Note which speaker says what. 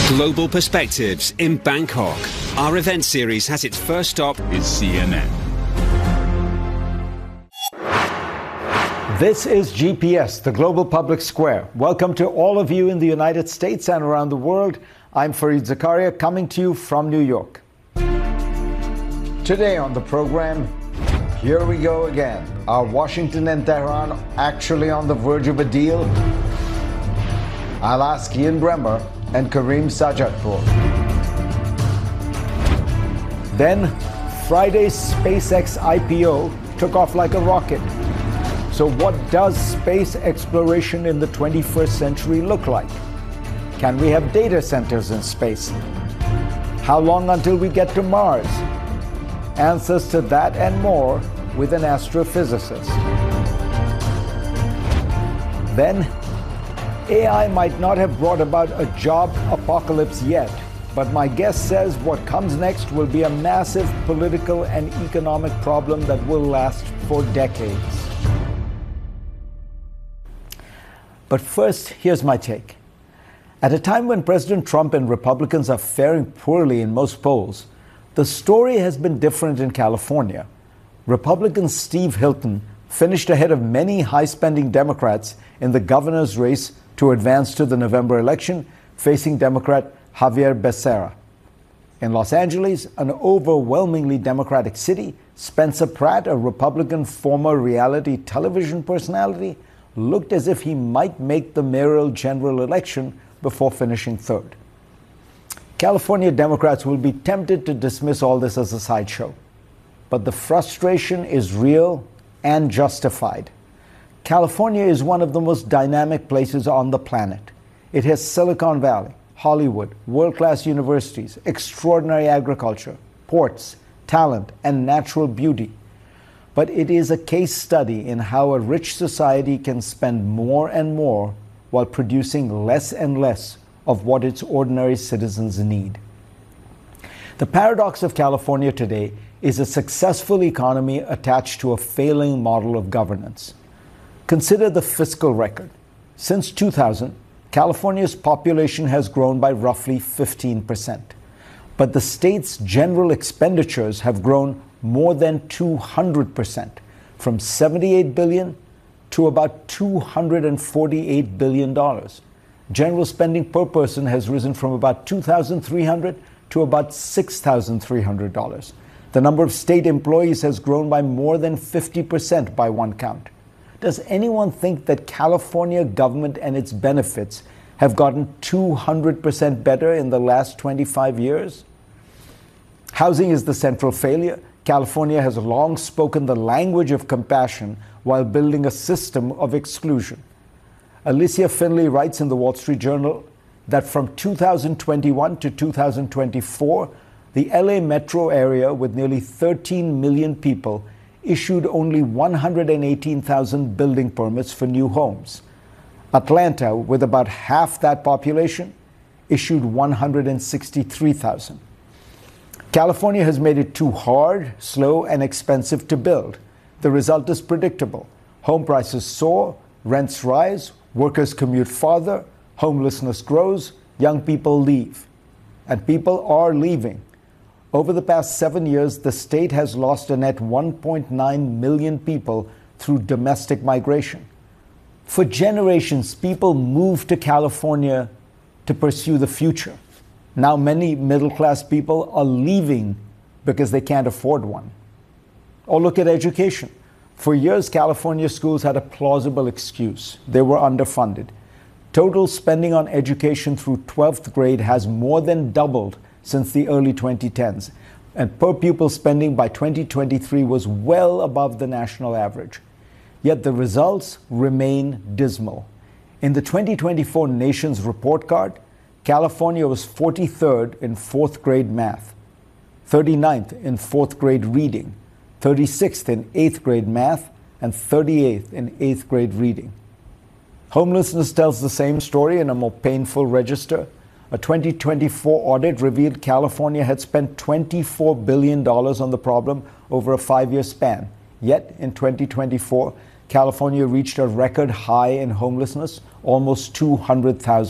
Speaker 1: Global Perspectives in Bangkok. Our event series has its first stop
Speaker 2: is CNN.
Speaker 3: This is GPS, the Global Public Square. Welcome to all of you in the United States and around the world. I'm Fareed Zakaria, coming to you from New York. Today on the program, here we go again. Are Washington and Tehran actually on the verge of a deal? I'll ask Ian Bremmer and Kareem Sajadpour. Then, Friday's SpaceX IPO took off like a rocket. So what does space exploration in the 21st century look like? Can we have data centers in space? How long until we get to Mars? Answers to that and more with an astrophysicist. Then, AI might not have brought about a job apocalypse yet, but my guest says what comes next will be a massive political and economic problem that will last for decades. But first, here's my take. At a time when President Trump and Republicans are faring poorly in most polls, the story has been different in California. Republican Steve Hilton finished ahead of many high-spending Democrats in the governor's race to advance to the November election, facing Democrat Javier Becerra. In Los Angeles, an overwhelmingly Democratic city, Spencer Pratt, a Republican former reality television personality, looked as if he might make the mayoral general election before finishing third. California Democrats will be tempted to dismiss all this as a sideshow, but the frustration is real and justified. California is one of the most dynamic places on the planet. It has Silicon Valley, Hollywood, world-class universities, extraordinary agriculture, ports, talent, and natural beauty. But it is a case study in how a rich society can spend more and more while producing less and less of what its ordinary citizens need. The paradox of California today is a successful economy attached to a failing model of governance. Consider the fiscal record. Since 2000, California's population has grown by roughly 15%. But the state's general expenditures have grown more than 200%, from $78 billion to about $248 billion. General spending per person has risen from about $2,300 to about $6,300. The number of state employees has grown by more than 50% by one count. Does anyone think that California government and its benefits have gotten 200% better in the last 25 years? Housing is the central failure. California has long spoken the language of compassion while building a system of exclusion. Alicia Finley writes in the Wall Street Journal that from 2021 to 2024, the LA metro area, with nearly 13 million people, issued only 118,000 building permits for new homes. Atlanta, with about half that population, issued 163,000. California has made it too hard, slow, and expensive to build. The result is predictable. Home prices soar, rents rise, workers commute farther, homelessness grows, young people leave. And people are leaving. Over the past 7 years, the state has lost a net 1.9 million people through domestic migration. For generations, people moved to California to pursue the future. Now many middle-class people are leaving because they can't afford one. Or look at education. For years, California schools had a plausible excuse. They were underfunded. Total spending on education through 12th grade has more than doubled since the early 2010s, and per pupil spending by 2023 was well above the national average. Yet the results remain dismal. In the 2024 Nation's Report Card, California was 43rd in 4th grade math, 39th in 4th grade reading, 36th in 8th grade math, and 38th in 8th grade reading. Homelessness tells the same story in a more painful register. A 2024 audit revealed California had spent $24 billion on the problem over a 5-year span. Yet, in 2024, California reached a record high in homelessness, almost 200,000